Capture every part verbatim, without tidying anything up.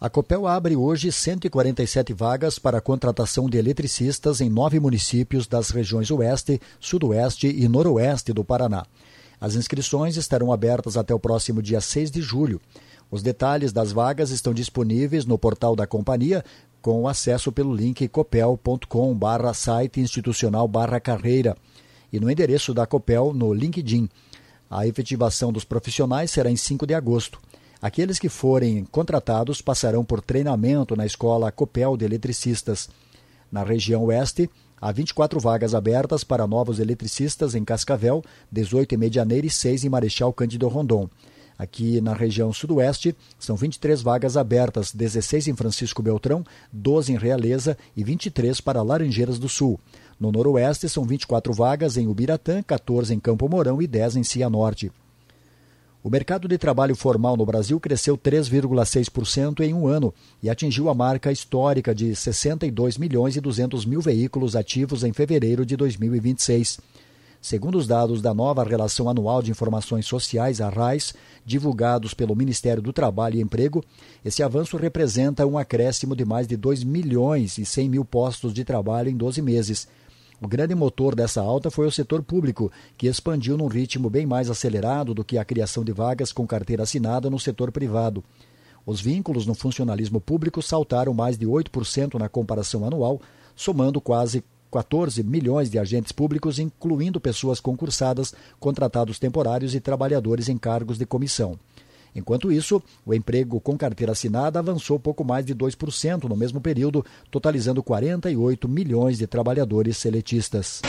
A Copel abre hoje cento e quarenta e sete vagas para a contratação de eletricistas em nove municípios das regiões Oeste, Sudoeste e Noroeste do Paraná. As inscrições estarão abertas até o próximo dia seis de julho. Os detalhes das vagas estão disponíveis no portal da companhia, com acesso pelo link copel ponto com barra site institucional barra carreira e no endereço da Copel no LinkedIn. A efetivação dos profissionais será em cinco de agosto. Aqueles que forem contratados passarão por treinamento na Escola Copel de Eletricistas. Na região Oeste, há vinte e quatro vagas abertas para novos eletricistas em Cascavel, dezoito em Medianeira e seis em Marechal Cândido Rondon. Aqui na região Sudoeste, são vinte e três vagas abertas, dezesseis em Francisco Beltrão, doze em Realeza e vinte e três para Laranjeiras do Sul. No Noroeste, são vinte e quatro vagas em Ubiratã, quatorze em Campo Mourão e dez em Cianorte. O mercado de trabalho formal no Brasil cresceu três vírgula seis por cento em um ano e atingiu a marca histórica de sessenta e dois milhões e duzentos mil veículos ativos em fevereiro de dois mil e vinte e seis. Segundo os dados da nova Relação Anual de Informações Sociais, a RAIS, divulgados pelo Ministério do Trabalho e Emprego, esse avanço representa um acréscimo de mais de dois milhões e cem mil postos de trabalho em doze meses. O grande motor dessa alta foi o setor público, que expandiu num ritmo bem mais acelerado do que a criação de vagas com carteira assinada no setor privado. Os vínculos no funcionalismo público saltaram mais de oito por cento na comparação anual, somando quase quatorze milhões de agentes públicos, incluindo pessoas concursadas, contratados temporários e trabalhadores em cargos de comissão. Enquanto isso, o emprego com carteira assinada avançou pouco mais de dois por cento no mesmo período, totalizando quarenta e oito milhões de trabalhadores seletistas.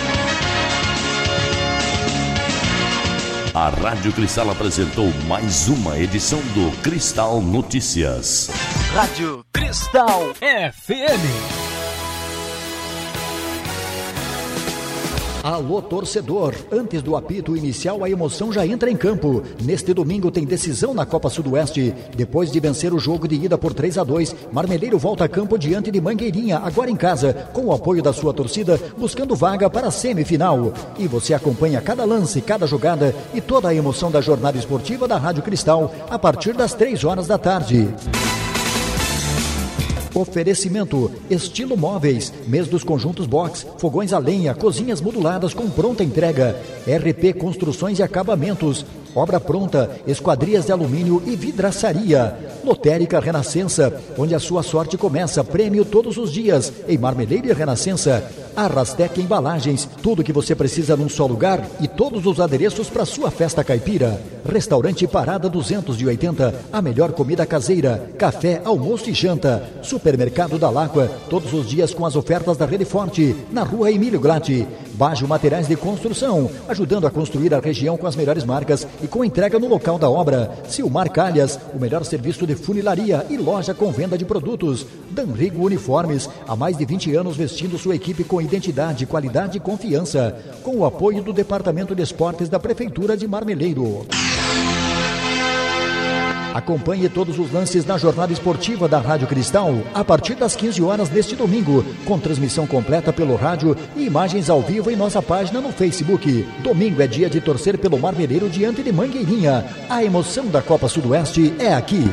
A Rádio Cristal apresentou mais uma edição do Cristal Notícias. Rádio Cristal F M. Alô, torcedor! Antes do apito inicial, a emoção já entra em campo. Neste domingo tem decisão na Copa Sudoeste. Depois de vencer o jogo de ida por três a dois, Marmeleiro volta a campo diante de Mangueirinha, agora em casa, com o apoio da sua torcida, buscando vaga para a semifinal. E você acompanha cada lance, cada jogada e toda a emoção da jornada esportiva da Rádio Cristal, a partir das três horas da tarde. Oferecimento, Estilo Móveis, mês dos conjuntos box, fogões a lenha, cozinhas moduladas com pronta entrega, R P Construções e Acabamentos, obra pronta, esquadrias de alumínio e vidraçaria, Lotérica Renascença, onde a sua sorte começa, prêmio todos os dias, em Marmeleiro e Renascença, Arrastec Embalagens, tudo que você precisa num só lugar e todos os adereços para sua festa caipira, Restaurante Parada duzentos e oitenta, a melhor comida caseira, café, almoço e janta, Supermercado da Láqua, todos os dias com as ofertas da Rede Forte, na rua Emílio Glatti, Bajo Materiais de Construção, ajudando a construir a região com as melhores marcas e com entrega no local da obra, Silmar Calhas, o melhor serviço de funilaria e loja com venda de produtos, Danrigo Uniformes, há mais de vinte anos vestindo sua equipe com identidade, qualidade e confiança, com o apoio do Departamento de Esportes da Prefeitura de Marmeleiro. Acompanhe todos os lances na jornada esportiva da Rádio Cristal a partir das quinze horas deste domingo, com transmissão completa pelo rádio e imagens ao vivo em nossa página no Facebook. Domingo é dia de torcer pelo Marmeleiro diante de Mangueirinha. A emoção da Copa Sudoeste é aqui.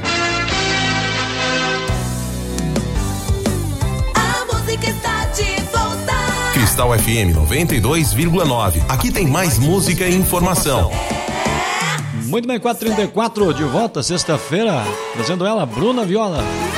A música está de volta. Cristal F M noventa e dois vírgula nove. Aqui tem mais música e informação. Muito bem, quatro e trinta e quatro, de volta, sexta-feira, trazendo ela, Bruna Viola.